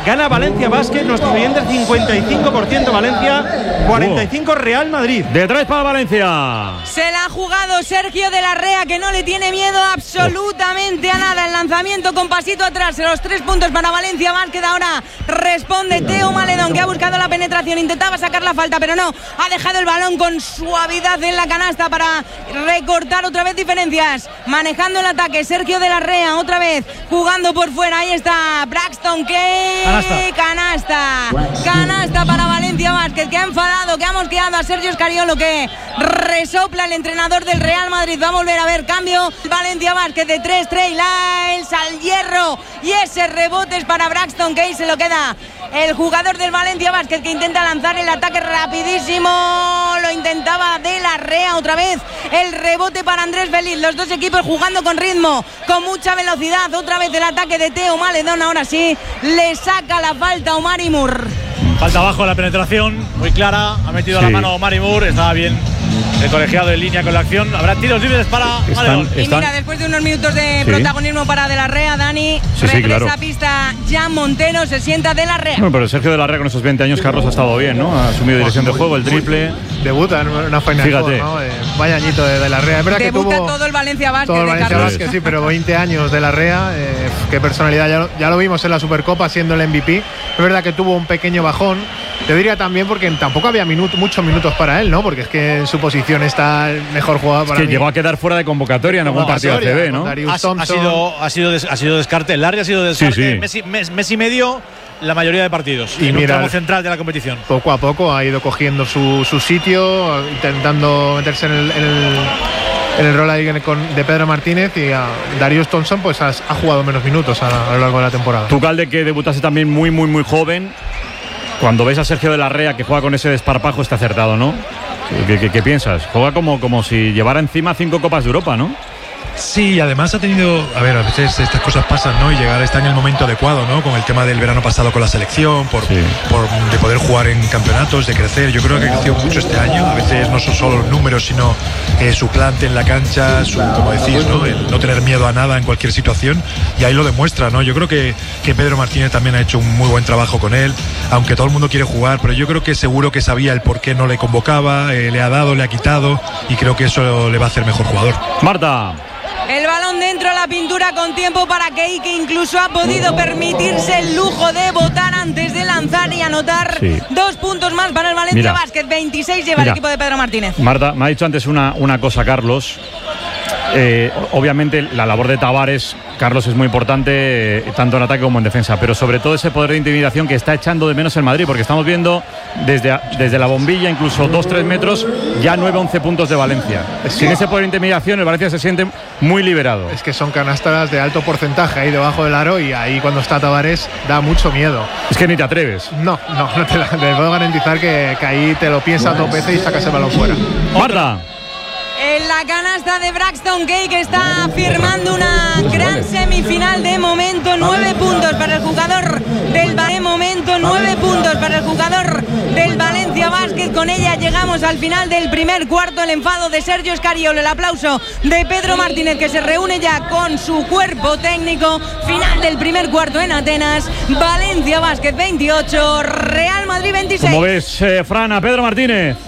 Gana Valencia Basket, nuestros oyentes 55% Valencia, 45% Real Madrid. De 3 para Valencia. Se la ha jugado Sergio de la Rea, que no le tiene miedo absolutamente a nada. El lanzamiento con pasito atrás, los 3 puntos para Valencia Basket. Ahora responde Teo Maledón, que ha buscado la penetración, intentaba sacar la falta, pero no, ha dejado el balón con suavidad en la canasta para recortar otra vez diferencias. Manejando el ataque, Sergio de la Rea, otra vez jugando por fuera. Ahí está Braxton Key. Canasta para Valencia Basket, que ha enfadado, que ha mosqueado a Sergio Scariolo, que resopla el entrenador del Real Madrid. Va a volver a ver cambio. Valencia Basket de 3, Trey Lyles al hierro, y ese rebote es para Braxton Key. Se lo queda el jugador del Valencia Basket, que intenta lanzar el ataque rapidísimo. Lo intentaba de la Rea otra vez. El rebote para Andrés Feliz. Los dos equipos jugando con ritmo, con mucha velocidad. Otra vez el ataque de Teo Maledón. Ahora sí, le saca la falta a Omari Moore. Falta abajo, la penetración muy clara. Ha metido la mano Omari Moore. Estaba bien el colegiado en línea con la acción. Habrá tiros libres para Maledón. Y mira, después de unos minutos de protagonismo para De la Rea, Dani, regresa a pista Jan Montero, se sienta De la Rea. Bueno, pero Sergio De la Rea con esos 20 años, Carlos, ha estado bien, ¿no? Ha asumido dirección de juego, el triple. Debuta en una Final Four, ¿no? Vaya añito de la Rea. Es verdad debuta que tuvo todo el Valencia Basket. todo el Valencia Basket, sí, pero 20 años de la Rea. Qué personalidad. Ya lo vimos en la Supercopa siendo el MVP. Es verdad que tuvo un pequeño bajón. Te diría también porque tampoco había muchos minutos para él, ¿no? Porque es que en su posición está el mejor jugador para mí. Llegó a quedar fuera de convocatoria en algún partido de ACB, ¿no? Ha sido descarte. El Larry ha sido descarte. Mes y medio la mayoría de partidos. Y en un tramo central de la competición. Poco a poco ha ido cogiendo su sitio, intentando meterse en el rol ahí de Pedro Martínez, y a Darius Thompson pues ha jugado menos minutos a lo largo de la temporada. Tú, Calde, que debutase también muy joven. Cuando ves a Sergio de la Rea que juega con ese desparpajo, está acertado, ¿no? ¿Qué piensas? Juega como si llevara encima 5 Copas de Europa, ¿no? Sí, y además ha tenido, a veces estas cosas pasan, ¿no? Y está en el momento adecuado, ¿no? Con el tema del verano pasado con la selección, de poder jugar en campeonatos, de crecer. Yo creo que ha crecido mucho este año. A veces no son solo los números, sino su plante en la cancha, como decís, ¿no? El no tener miedo a nada en cualquier situación. Y ahí lo demuestra, ¿no? Yo creo que Pedro Martínez también ha hecho un muy buen trabajo con él, aunque todo el mundo quiere jugar, pero yo creo que seguro que sabía el por qué no le convocaba, le ha dado, le ha quitado, y creo que eso le va a hacer mejor jugador. Marta. El balón dentro, la pintura con tiempo para Key, que incluso ha podido permitirse el lujo de botar antes de lanzar y anotar 2 puntos más para el Valencia Basket. 26 lleva el equipo de Pedro Martínez. Marta, me ha dicho antes una cosa, Carlos. Obviamente la labor de Tavares, Carlos, es muy importante, tanto en ataque como en defensa, pero sobre todo ese poder de intimidación que está echando de menos el Madrid, porque estamos viendo desde la bombilla, incluso 2-3 metros, ya 9-11 puntos de Valencia. Sin ese poder de intimidación, el Valencia se siente muy liberado. Es que son canastas de alto porcentaje ahí debajo del aro, y ahí cuando está Tavares da mucho miedo. Es que ni te atreves. No te puedo garantizar que ahí te lo piensas 2 veces y sacas el balón fuera. Marta. En la canasta de Braxton Key, que está firmando una gran semifinal de momento. 9 puntos para el jugador del momento, 9 puntos para el jugador del Valencia Basket. Con ella llegamos al final del primer cuarto. El enfado de Sergio Scariolo, el aplauso de Pedro Martínez, que se reúne ya con su cuerpo técnico. Final del primer cuarto en Atenas. Valencia Basket 28, Real Madrid 26. ¿Cómo ves, Fran, a Pedro Martínez?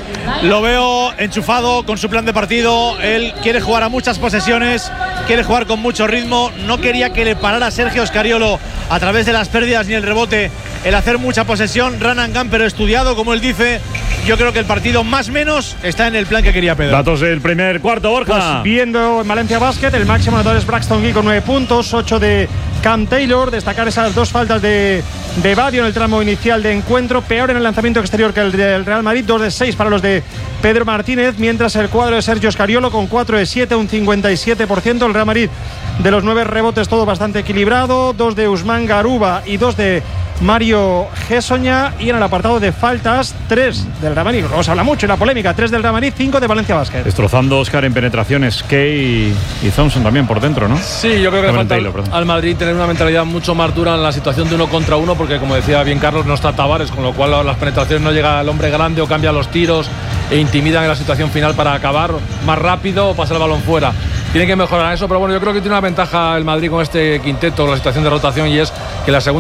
Lo veo enchufado con su plan de partido. Él quiere jugar a muchas posesiones, quiere jugar con mucho ritmo. No quería que le parara Sergio Scariolo a través de las pérdidas ni el rebote el hacer mucha posesión, run and gun, pero estudiado, como él dice. Yo creo que el partido más o menos está en el plan que quería Pedro. Datos del primer cuarto, Borja. Pues viendo en Valencia Basket, el máximo anotador es Braxton Key con 9 puntos, 8 de Cam Taylor. Destacar esas 2 faltas de Badio en el tramo inicial de encuentro. Peor en el lanzamiento exterior que el del Real Madrid, 2 de 6 para los de Pedro Martínez, mientras el cuadro de Sergio Scariolo con 4 de 7, un 57%. El Real Madrid, de los 9 rebotes, todo bastante equilibrado, 2 de Usman Garuba y 2 de Mario Gessoña. Y en el apartado de faltas, 3 del Real Madrid. Os habla mucho en la polémica, 3 del Real Madrid, 5 de Valencia Basket. Destrozando Oscar en penetraciones, Key y Thompson también por dentro, ¿no? Sí, yo creo que falta al Madrid tener una mentalidad mucho más dura en la situación de 1 contra 1, porque como decía bien Carlos, no está Tavares, con lo cual las penetraciones no llega el hombre grande o cambia los tiros e intimidan en la situación final para acabar más rápido o pasar el balón fuera. Tiene que mejorar eso, pero bueno, yo creo que tiene una ventaja el Madrid con este quinteto, la situación de rotación, y es que la segunda